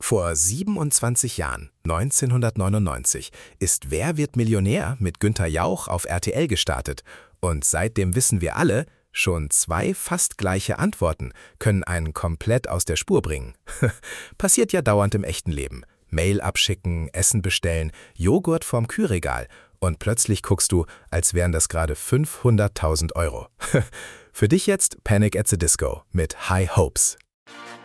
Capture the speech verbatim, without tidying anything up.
Vor siebenundzwanzig Jahren, neunzehnhundertneunundneunzig, ist Wer wird Millionär mit Günther Jauch auf R T L gestartet. Und seitdem wissen wir alle, schon zwei fast gleiche Antworten können einen komplett aus der Spur bringen. Passiert ja dauernd im echten Leben. Mail abschicken, Essen bestellen, Joghurt vorm Kühlregal und plötzlich guckst du, als wären das gerade fünfhunderttausend Euro. Für dich jetzt Panic at the Disco mit High Hopes.